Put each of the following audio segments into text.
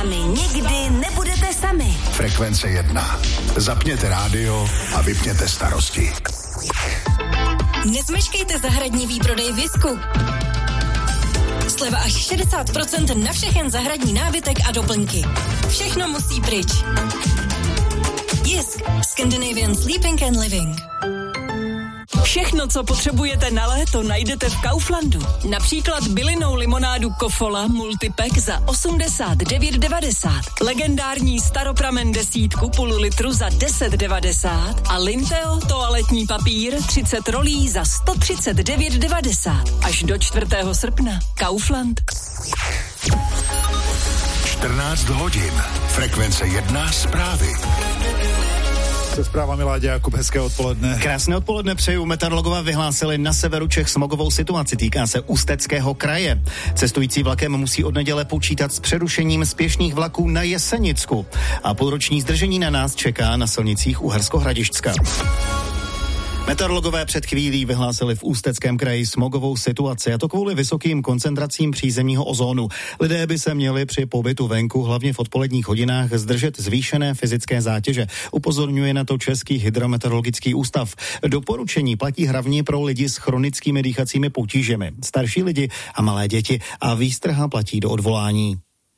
vámi nikdy nebudete sami. Frekvence 1. Zapněte rádio a vypněte starosti. Nezmeškejte zahradní výprodej Visku. Sleva až 60% na všechen zahradní nábytek a doplňky. Všechno musí pryč. Jisk. Scandinavian Sleeping and Living. Všechno, co potřebujete na léto, najdete v Kauflandu. Například bylinnou limonádu Kofola Multipack za 89,90. Legendární staropramen 10 půl litru za 10,90. A Linteo toaletní papír 30 rolí za 139,90. Až do 4. srpna. Kaufland. 14 hodin. Frekvence 1 zprávy. Se zprávami Láďa Jakub, hezké odpoledne. Krásné odpoledne přeju. Meteorologové vyhlásili na severu Čech smogovou situaci. Týká se Ústeckého kraje. Cestující vlakem musí od neděle počítat s přerušením spěšných vlaků na Jesenicku. A půlroční zdržení na nás čeká na silnicích Uhersko-Hradišťska. Meteorologové před chvílí vyhlásili v Ústeckém kraji smogovou situaci, a to kvůli vysokým koncentracím přízemního ozónu. Lidé by se měli při pobytu venku, hlavně v odpoledních hodinách, zdržet zvýšené fyzické zátěže. Upozorňuje na to Český hydrometeorologický ústav. Doporučení platí hlavně pro lidi s chronickými dýchacími potížemi, starší lidi a malé děti, a výstraha platí do odvolání.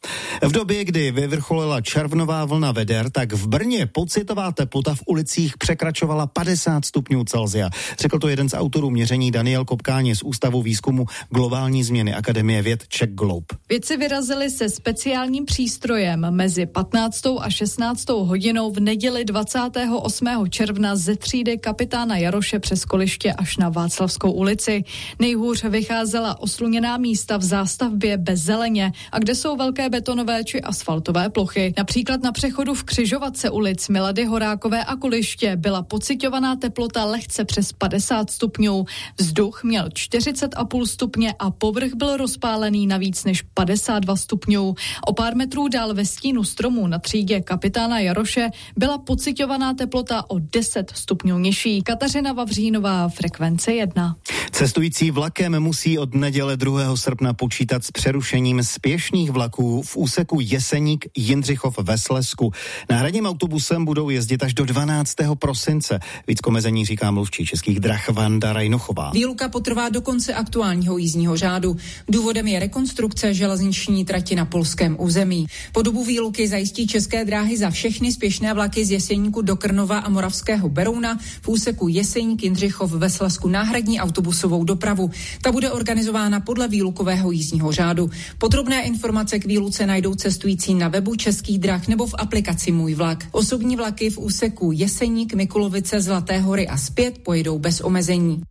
V době, kdy vyvrcholila červnová vlna veder, tak v Brně pocitová teplota v ulicích překračovala 50 stupňů Celsia. Řekl to jeden z autorů měření Daniel Kopkáni z Ústavu výzkumu globální změny Akademie věd Czech Globe. Vědci vyrazili se speciálním přístrojem mezi 15. a 16. hodinou v neděli 28. června ze třídy kapitána Jaroše přes Koliště až na Václavskou ulici. Nejhůř vycházela osluněná místa v zástavbě bez zeleně a kde jsou velké betonové či asfaltové plochy. Například na přechodu v křižovatce ulic Milady Horákové a Koliště byla pociťovaná teplota lehce přes 50 stupňů. Vzduch měl 40,5 stupně a povrch byl rozpálený na víc než 52 stupňů. O pár metrů dál ve stínu stromů na třídě kapitána Jaroše byla pociťovaná teplota o 10 stupňů nižší. Kateřina Vavřínová, Frekvence 1. Cestující vlakem musí od neděle 2. srpna počítat s přerušením spěšných vlaků v úseku Jeseník Jindřichov ve Slezsku. Náhradním autobusem budou jezdit až do 12. prosince. Víc k omezení říká mluvčí Českých drah Vanda Rajnochová. Výluka potrvá do konce aktuálního jízdního řádu. Důvodem je rekonstrukce železniční trati na polském území. Po dobu výluky zajistí České dráhy za všechny spěšné vlaky z Jeseníku do Krnova a Moravského Berouna v úseku Jeseník Jindřichov ve Slezsku náhradní autobusovou dopravu. Ta bude organizována podle výlukového jízdního řádu. Podrobné informace k výluce najdou cestující na webu Českých drah nebo v aplikaci Můj vlak. Osobní vlaky v úseku Jeseník, Mikulovice, Zlaté Hory a zpět pojedou bez omezení.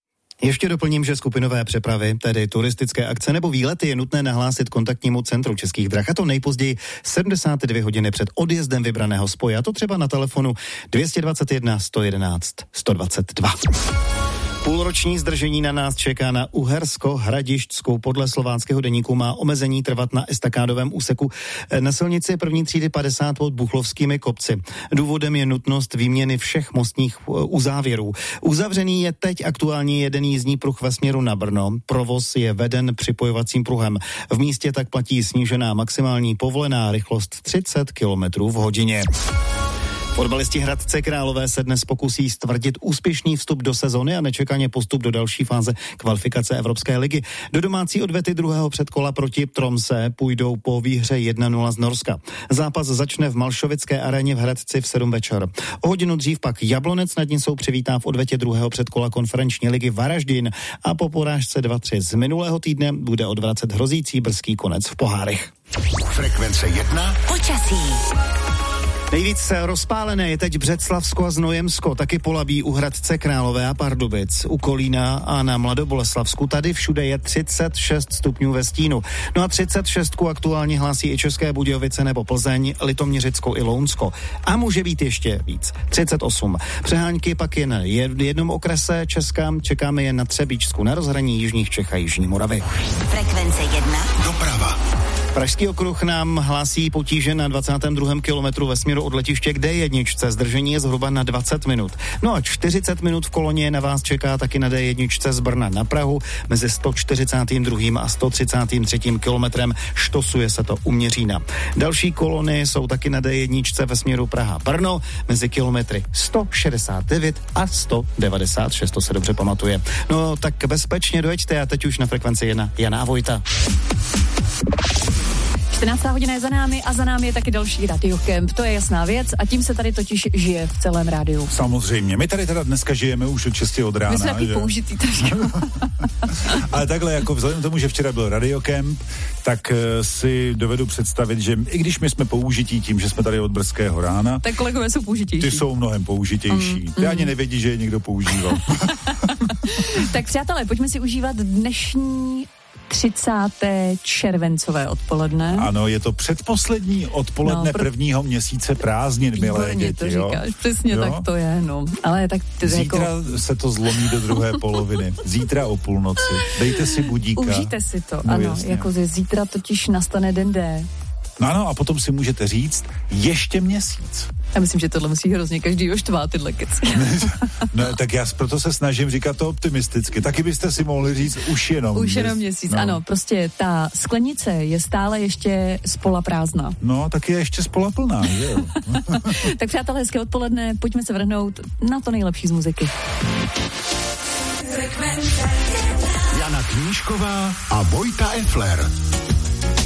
Ještě doplním, že skupinové přepravy, tedy turistické akce nebo výlety, je nutné nahlásit kontaktnímu centru Českých drah, a to nejpozději 72 hodiny před odjezdem vybraného spoje, a to třeba na telefonu 221 111 122. Půlroční zdržení na nás čeká na Uhersko-Hradišťsku. Podle Slováckého deníku má omezení trvat na estakádovém úseku na silnici první třídy 50 pod Buchlovskými kopci. Důvodem je nutnost výměny všech mostních uzávěrů. Uzavřený je teď aktuálně jeden jízdní pruh ve směru na Brno. Provoz je veden připojovacím pruhem. V místě tak platí snížená maximální povolená rychlost 30 km v hodině. Fotbalisti Hradce Králové se dnes pokusí stvrdit úspěšný vstup do sezony a nečekaně postup do další fáze kvalifikace Evropské ligy. Do domácí odvety druhého předkola proti Tromsø půjdou po výhře 1-0 z Norska. Zápas začne v Malšovické aréně v Hradci v 7 večer. O hodinu dřív pak Jablonec nad Nisou přivítá v odvetě druhého předkola konferenční ligy Varaždin a po porážce 2-3 z minulého týdne bude odvracet hrozící brzký konec v pohárech. Frekvence 1. Počasí. Nejvíc rozpálené je teď Břeclavsko a Znojemsko, taky Polabí u Hradce Králové a Pardubic, u Kolína a na Mladoboleslavsku. Tady všude je 36 stupňů ve stínu. No a 36 aktuálně hlásí i České Budějovice nebo Plzeň, Litoměřicko i Lounsko. A může být ještě víc. 38. Přehánky pak jen v jednom okrese Česka, čekáme jen na Třebíčsku, na rozhraní jižních Čech a jižní Moravy. Frekvence 1. Doprava. Pražský okruh nám hlásí potíže na 22. kilometru ve směru od letiště k D1. Zdržení je zhruba na 20 minut. No a 40 minut v koloně na vás čeká taky na D1 z Brna na Prahu. Mezi 142. a 133. kilometrem štosuje se to u Měřína. Další kolony jsou taky na D1 ve směru Praha-Brno mezi kilometry 169 a 196, to se dobře pamatuje. No tak bezpečně dojeďte a teď už na frekvenci 1 Jana Vojta. 14. hodina je za námi a za námi je taky další Radiokemp. To je jasná věc a tím se tady totiž žije v celém rádiu. Samozřejmě. My tady teda dneska žijeme už od 6 od rána. My jsme taky použitý trošku. Ale takhle, jako vzhledem k tomu, že včera byl Radiokemp, tak si dovedu představit, že i když my jsme použití tím, že jsme tady od brzkého rána, tak kolegové jsou použitější. Ty jsou mnohem použitější. Ty ani nevědí, že je někdo používal. Tak přátelé, pojďme si užívat dnešní 30. červencové odpoledne. Ano, je to předposlední odpoledne prvního měsíce prázdnin, milé děti. To říkáš, přesně jo? Tak to je, no. Ale tak zítra se to zlomí do druhé poloviny. Zítra o půlnoci. Dejte si budíka. Užijte si to, no, ano. Jasně. Jako zítra totiž nastane den D. No ano, a potom si můžete říct ještě měsíc. Já myslím, že tohle musí hrozně každýho štvát, tyhle keci. No, tak já proto se snažím říkat to optimisticky. Taky byste si mohli říct už jenom měsíc. No. Ano, prostě ta sklenice je stále ještě spola prázdná. No, tak je ještě spola plná, že jo. Tak přátelé, hezké odpoledne, pojďme se vrhnout na to nejlepší z muziky. Jana Knížková a Vojta Effler.